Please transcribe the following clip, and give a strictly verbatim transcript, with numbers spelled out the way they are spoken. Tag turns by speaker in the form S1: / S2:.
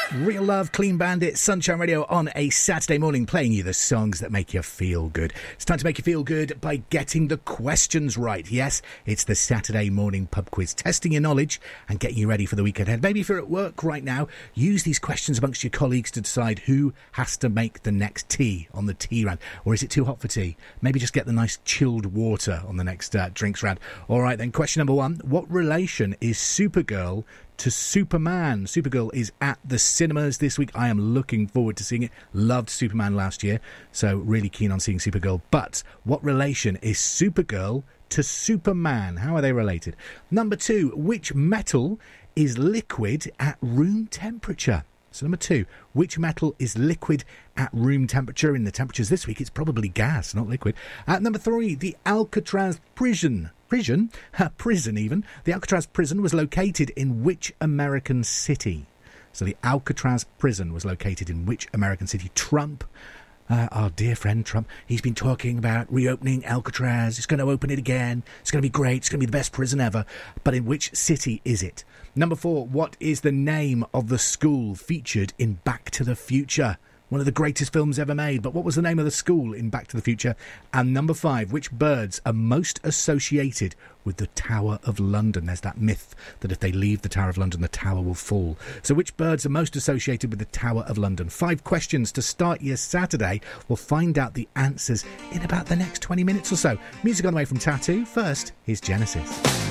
S1: Real Love, Clean Bandit, Sunshine Radio on a Saturday morning, playing you the songs that make you feel good. It's time to make you feel good by getting the questions right. Yes, it's the Saturday morning pub quiz, testing your knowledge and getting you ready for the week ahead. Maybe if you're at work right now, use these questions amongst your colleagues to decide who has to make the next tea on the tea round. Or is it too hot for tea? Maybe just get the nice chilled water on the next uh, drinks round. All right, then, question number one. What relation is Supergirl to Superman? Supergirl is at the cinemas this week. I am looking forward to seeing it. Loved Superman last year, so really keen on seeing Supergirl. But what relation is Supergirl to Superman? How are they related? Number two, which metal is liquid at room temperature? So number two, which metal is liquid at room temperature? In the temperatures this week, it's probably gas, not liquid. At number three, the Alcatraz prison. Prison? Uh, prison, even. The Alcatraz prison was located in which American city? So the Alcatraz prison was located in which American city? Trump, uh, our dear friend Trump, he's been talking about reopening Alcatraz. He's going to open it again. It's going to be great. It's going to be the best prison ever. But in which city is it? Number four, what is the name of the school featured in Back to the Future? One of the greatest films ever made, but what was the name of the school in Back to the Future? And number five, which birds are most associated with the Tower of London? There's that myth that if they leave the Tower of London, the tower will fall. So which birds are most associated with the Tower of London? Five questions to start your Saturday. We'll find out the answers in about the next twenty minutes or so. Music on the way from Tattoo. First, here's Genesis.